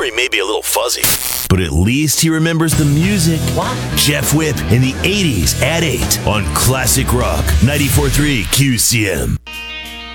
memory may be a little fuzzy, but at least he remembers the music. What? Jeff Whip in the 80s at 8 on Classic Rock 94.3 QCM.